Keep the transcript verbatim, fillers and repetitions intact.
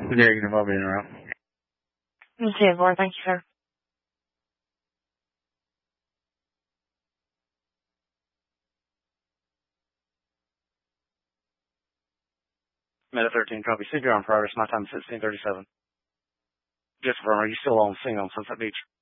Yeah, you can involve me in a row. ten four, thank you, sir. Minute thirteen, copy. C P R on progress. My time is sixteen thirty-seven. Just confirm, are you still on scene on Sunset Beach?